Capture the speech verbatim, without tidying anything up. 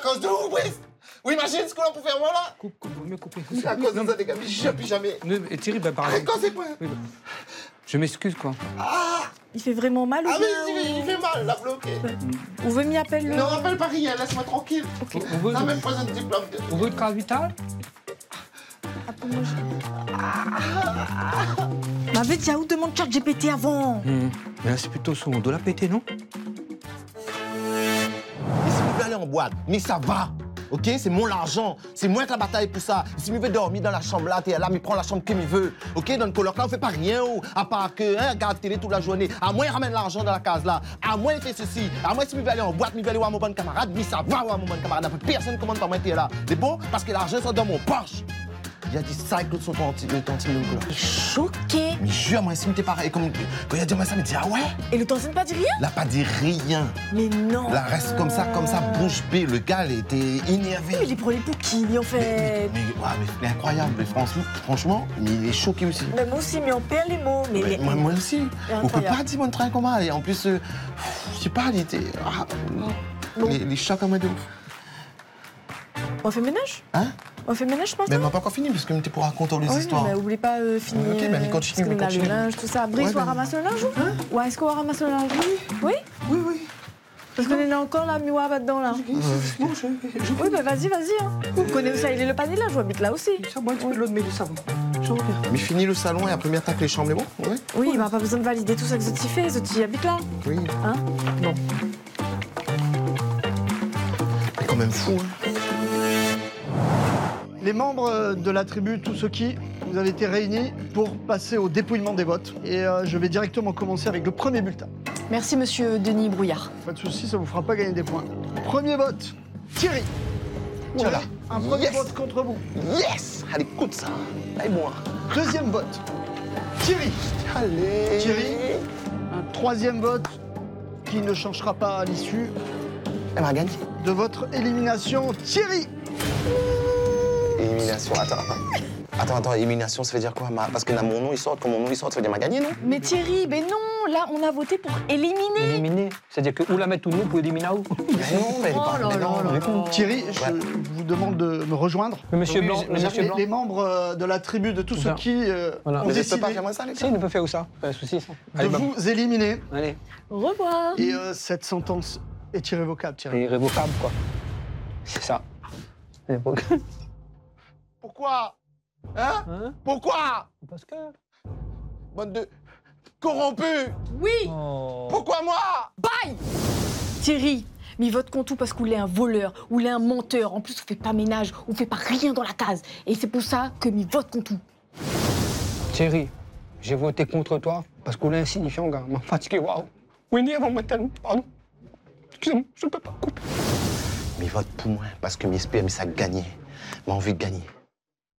cause de vous, Brice. Oui, imagine ce qu'on a pour faire moi là. Coupe, coupe, vaut mieux couper. C'est à cause de ça, les gars, mais je plus jamais. Ne, Thierry, bah par Arrête quand c'est quoi? Oui, bah, je m'excuse, quoi. Ah, Il fait vraiment mal ou ah bien mais il, il fait mal, la bloqué. Ou veut m'y appeler le... Ne rappelle pas rien, laisse-moi tranquille. On, on veut, T'as même pas un diplôme de... on veut le cas vital. Appelle-moi... je- M'avait dit à où demande ChatGPT avant. Mmh. Mais là, c'est plutôt son. On doit la péter, non? Mais si tu veux aller en boîte, mais ça va. Ok, c'est mon argent, c'est moi qui la bataille pour ça. Si je veux dormir dans la chambre là, t'es là, mais prends la chambre que je veux. Ok, dans le coloc là, on fait pas rien, oh, à part que hein, regarde télé toute la journée. À moi, il ramène l'argent dans la case là. À moi, il fait ceci. À moi, si je veux aller en boîte, je veux aller voir mon bon camarade, mais ça va voir mon bon camarade. Personne ne commande pas moi, t'es là. C'est bon? Parce que l'argent sort dans mon poche. Il y a des sacs qui sont en tantine là. Choqué. Mais jure, moi, si t'es pareil, comme quand il a dit moi ça, il me dit ah ouais? Et le Tanzine pas dit rien? Il a pas dit rien. Mais non. Là, reste comme ça, comme ça, bouche bée. Le gars, il était énervé. Mais il est pour les pour qui, en fait? Mais, mais, ouais, mais c'est incroyable, mais franchement, franchement, mais il est choqué aussi. Mais moi aussi, mais on perd les mots. Mais, Mais moi, moi aussi. On peut incroyable. pas dire mon train comment. Et en plus, euh, je sais pas, il était. Ah, Bon. les, les chocs à moi de ouf. On fait ménage? Hein? On fait ménage, je pense. Mais on m'a pas encore fini, parce que tu pour raconter les Oui, histoires. mais oublie pas euh, finir. Ok, bah, mais continue, parce que mais on a continue. le linge, tout ça. Brice, Ouais, on va bah, ramasser le linge ou? Hein? Ouais, est-ce qu'on va ramasser le linge? Oui. Oui, oui. Parce qu'on est encore là, Miwa là-dedans, là. Non, je, je, Oui, bah vas-y, vas-y. Hein. Vous connaissez où ça, il est le panier là, je habite là aussi. Ça, moi, tu peux l'autre, mais du savon. Je reviens. Mais finis le salon et après, attaque les chambres, les bons? Ouais. Oui, il m'a pas besoin de valider tout ça que Zoti fait. Zoti habite là. Oui. Hein? Bon. Mais quand même fou, hein. Les membres de la tribu Tous ceux qui, vous avez été réunis pour passer au dépouillement des votes. Et euh, je vais directement commencer avec le premier bulletin. Merci, monsieur Denis Brouillard. Pas de soucis, ça vous fera pas gagner des points. Premier vote, Thierry. Voilà. Thierry, un premier Yes. vote contre vous. Yes! Allez, écoute ça. Allez, moi. Deuxième vote, Thierry. Allez. Thierry. Un troisième vote qui ne changera pas à l'issue Elle m'a gagné. de votre élimination. Thierry. Élimination, attends, attends. Attends, attends, élimination, ça veut dire quoi? ma- Parce que dans mon nom, il sort, comme mon nom, il sort, ça veut dire m'a gagné, non? Mais Thierry, mais non, là, on a voté pour éliminer. Éliminer. C'est-à-dire que où la mettre tout le monde pour éliminer où? Mais non, mais elle est Oh pas. là mais non, là là mais- là. Thierry, je Ouais. vous demande de me rejoindre. Le monsieur Oui, Blanc, les- le monsieur les, Blanc. les membres euh, de la tribu de Tous ceux Bien. qui euh, Voilà. ont Mais je peux décidé pas faire moi ça, les Si, gars? il ne peut faire où ça? Pas de soucis, ça. de Allez, bah, vous éliminer. allez. Au revoir. Et euh, cette sentence est irrévocable, Thierry. C'est irrévocable, quoi. C'est ça. Irrévocable. Pourquoi? Hein? Hein? Pourquoi? Parce que. Bande de corrompus! Oui, Oh. Pourquoi moi? bye. Thierry, mais il vote contre tout parce qu'il est un voleur, ou il est un menteur. En plus, on fait pas ménage, on fait pas rien dans la case. Et c'est pour ça que il vote contre tout. Thierry, j'ai voté contre toi parce qu'on est insignifiant, gars. M'a fatigué, waouh. Winnie, avant moi tellement. Pardon. Excusez-moi, je ne peux pas couper. Mais vote pour moi, parce que mes espères, mais ça a gagné. M'a envie de gagner.